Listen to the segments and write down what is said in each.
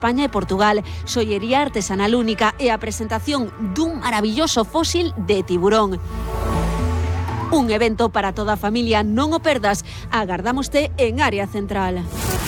España e Portugal, xollería artesanal única e a presentación dun maravilloso fósil de tiburón. Un evento para toda a familia, non o perdas. Agardámoste en Área Central.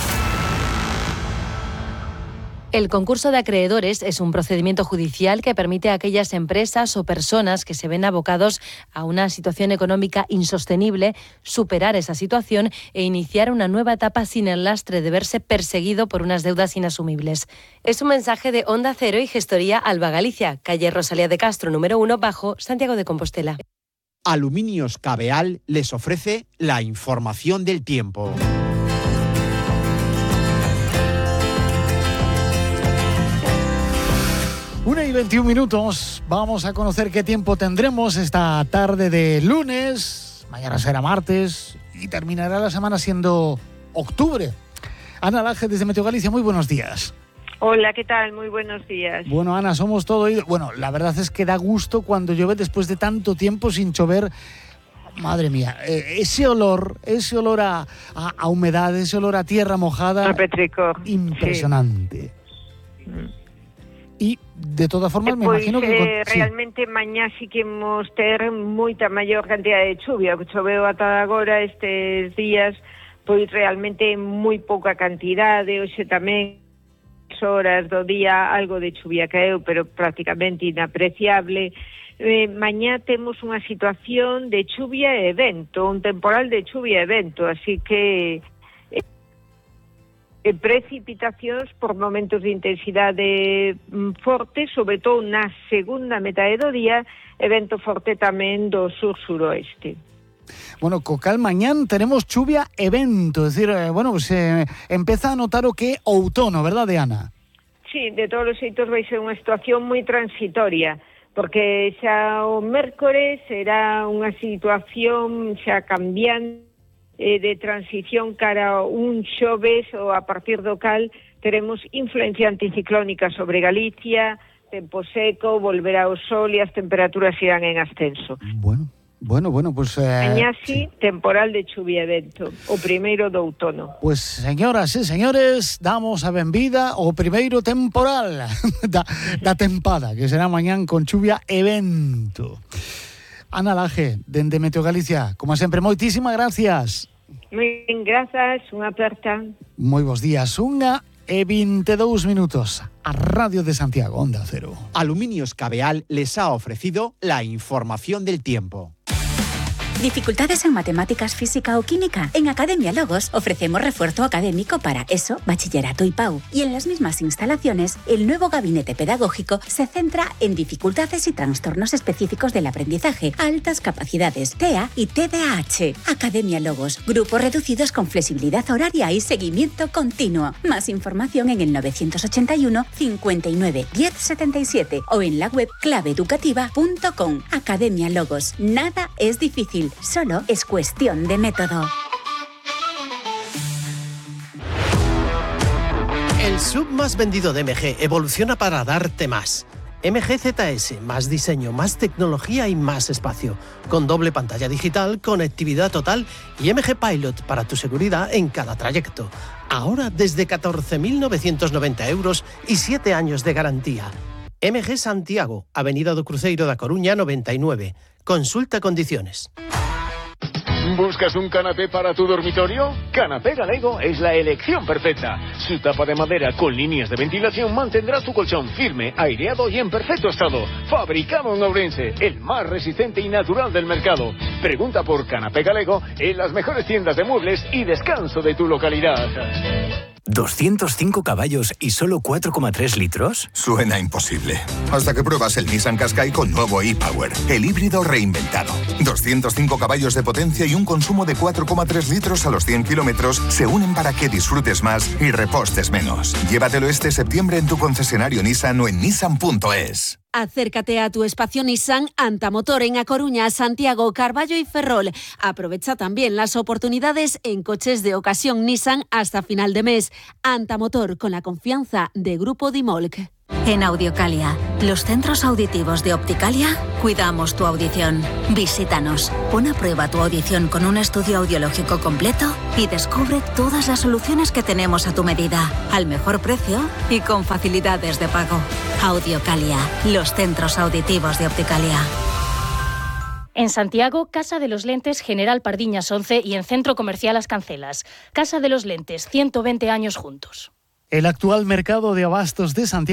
El concurso de acreedores es un procedimiento judicial que permite a aquellas empresas o personas que se ven abocados a una situación económica insostenible superar esa situación e iniciar una nueva etapa sin el lastre de verse perseguido por unas deudas inasumibles. Es un mensaje de Onda Cero y Gestoría Alba Galicia, calle Rosalía de Castro, número 1, bajo Santiago de Compostela. Aluminios Cabeal les ofrece la información del tiempo. 1:21. Vamos a conocer qué tiempo tendremos esta tarde de lunes. Mañana será martes y terminará la semana siendo octubre. Ana Laje, desde Meteo Galicia, muy buenos días. Hola, ¿qué tal? Muy buenos días. Bueno, Ana, somos todo oídos. Bueno, la verdad es que da gusto cuando llueve después de tanto tiempo sin llover. Madre mía, ese olor a humedad, ese olor a tierra mojada. A petricor. Impresionante. Sí. E, de todas formas, me imagino que... realmente mañá sí que imos ter moita maior cantidad de chuvia. O que choveu ata agora estes días, pois realmente moi pouca cantidade. Hoxe tamén horas do día algo de chuvia caeu, pero prácticamente inapreciable. Mañá temos unha situación de chuvia e vento, un temporal de chuvia e vento, así que precipitacións por momentos de intensidade forte, sobre todo na segunda metade do día, e vento forte tamén do sur-suroeste. Bueno, cocal mañán tenemos chuvia e vento, es decir, se empeza a notar o que é outono, verdade, Ana? Sí, de todos os xeitos vai ser unha situación moi transitoria, porque xa o mércores será unha situación xa cambiante, de transición cara a un xoves, ou a partir do cal teremos influencia anticiclónica sobre Galicia, tempo seco, volverá o sol e as temperaturas irán en ascenso. Bueno, pues... Mañá sí, temporal de chuvia e vento, o primeiro do outono. Pues, señoras e señores, damos a benvida ao primeiro temporal da tempada, que será mañán con chuvia e vento. Ana Laje, dende Meteo Galicia, como sempre, moitísimas gracias. Moi ben, grazas, unha aperta. Moi bons días, 1:22. A Radio de Santiago, Onda Cero. Aluminios Cabeal les ha ofrecido la información del tiempo. ¿Dificultades en matemáticas, física o química? En Academia Logos ofrecemos refuerzo académico para ESO, bachillerato y PAU. Y en las mismas instalaciones, el nuevo gabinete pedagógico se centra en dificultades y trastornos específicos del aprendizaje, altas capacidades, TEA y TDAH. Academia Logos, grupos reducidos con flexibilidad horaria y seguimiento continuo. Más información en el 981 59 10 77 o en la web claveeducativa.com. Academia Logos, nada es difícil. Solo es cuestión de método. El sub más vendido de MG evoluciona para darte más. MG ZS, más diseño, más tecnología y más espacio. Con doble pantalla digital, conectividad total y MG Pilot para tu seguridad en cada trayecto. Ahora desde 14.990 euros y 7 años de garantía. MG Santiago, Avenida do Cruceiro da Coruña 99. Consulta condiciones. ¿Buscas un canapé para tu dormitorio? Canapé Galego es la elección perfecta. Su tapa de madera con líneas de ventilación mantendrá tu colchón firme, aireado y en perfecto estado. Fabricado en Ourense, el más resistente y natural del mercado. Pregunta por Canapé Galego en las mejores tiendas de muebles y descanso de tu localidad. ¿205 caballos y solo 4,3 litros? Suena imposible. Hasta que pruebas el Nissan Qashqai con nuevo e-Power, el híbrido reinventado. 205 caballos de potencia y un consumo de 4,3 litros a los 100 kilómetros se unen para que disfrutes más y repostes menos. Llévatelo este septiembre en tu concesionario Nissan o en nissan.es. Acércate a tu espacio Nissan Antamotor en A Coruña, Santiago, Carballo y Ferrol. Aprovecha también las oportunidades en coches de ocasión Nissan hasta final de mes. Antamotor, con la confianza de Grupo Dimolc. En Audiocalia, los centros auditivos de Opticalia, cuidamos tu audición. Visítanos, pon a prueba tu audición con un estudio audiológico completo y descubre todas las soluciones que tenemos a tu medida, al mejor precio y con facilidades de pago. Audiocalia, los centros auditivos de Opticalia. En Santiago, Casa de los Lentes General Pardiñas 11 y en Centro Comercial Las Cancelas. Casa de los Lentes, 120 años juntos. El actual mercado de abastos de Santiago